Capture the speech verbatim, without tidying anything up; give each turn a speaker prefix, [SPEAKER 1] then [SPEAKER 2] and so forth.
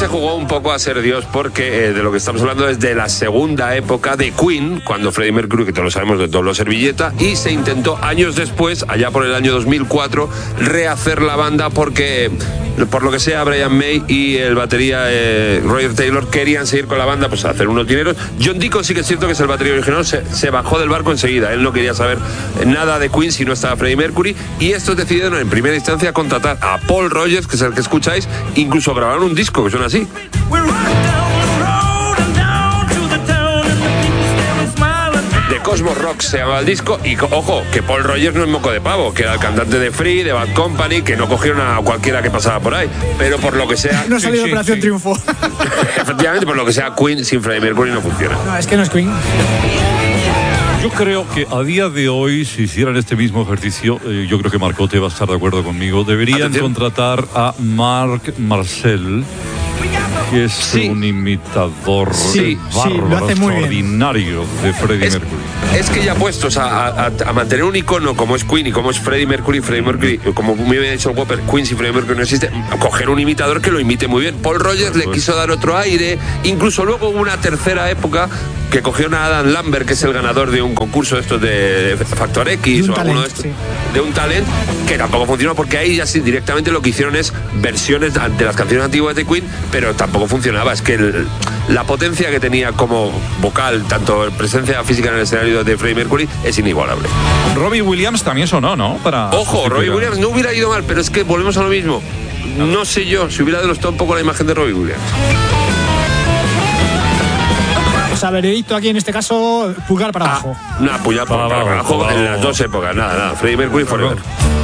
[SPEAKER 1] se jugó un poco a ser Dios porque eh, de lo que estamos hablando es de la segunda época de Queen, cuando Freddie Mercury, que todos lo sabemos, dobló servilleta, y se intentó años después, allá por el año dos mil cuatro, rehacer la banda porque, por lo que sea, Brian May y el batería eh, Roger Taylor querían seguir con la banda, pues hacer unos dineros. John Deacon sí que es cierto que es el batería original, se, se bajó del barco enseguida, él no quería saber nada de Queen si no estaba Freddie Mercury, y estos decidieron en primera instancia contratar a Paul Rogers, que es el que escucháis, incluso grabaron un disco que suena así. De Cosmos Rock se llama el disco, y ojo, que Paul Rogers no es moco de pavo, que era el cantante de Free, de Bad Company, que no cogieron a cualquiera que pasaba por ahí, pero por lo que sea...
[SPEAKER 2] No ha salido sí, Operación sí. Triunfo.
[SPEAKER 1] Efectivamente, por lo que sea, Queen sin Freddie Mercury no funciona.
[SPEAKER 2] No, es que no es Queen.
[SPEAKER 3] Yo creo que a día de hoy, si hicieran este mismo ejercicio, eh, yo creo que Marcote va a estar de acuerdo conmigo, deberían Atención. contratar a Marc Marcel, que es sí. un imitador
[SPEAKER 2] sí,
[SPEAKER 3] bárbaro,
[SPEAKER 2] sí,
[SPEAKER 3] extraordinario de Freddie
[SPEAKER 1] es,
[SPEAKER 3] Mercury.
[SPEAKER 1] Es que ya puestos a, a, a mantener un icono como es Queen y como es Freddie Mercury, Freddie Mercury, como muy bien ha dicho el Whopper, Queen sin Freddie Mercury no existe, coger un imitador que lo imite muy bien. Paul Rogers le quiso dar otro aire, incluso luego hubo una tercera época que cogieron a Adam Lambert, que es el ganador de un concurso de estos de Factor X o talent, alguno de estos, sí. de un talent, que tampoco funcionó, porque ahí ya sí directamente lo que hicieron es versiones de las canciones antiguas de Queen, pero tampoco funcionaba. Es que el, la potencia que tenía como vocal, tanto presencia física en el escenario de Freddie Mercury, es inigualable.
[SPEAKER 4] Robbie Williams también sonó, ¿no? Para
[SPEAKER 1] Ojo, Robbie Williams no hubiera ido mal, pero es que volvemos a lo mismo. No sé yo, si hubiera denostado un poco la imagen de Robbie Williams.
[SPEAKER 2] O sea, veredicto aquí en este caso, pulgar para abajo.
[SPEAKER 1] Ah, no, pulgar para, para, para abajo, para abajo en las dos épocas, nada, nada. Freddie Mercury forever.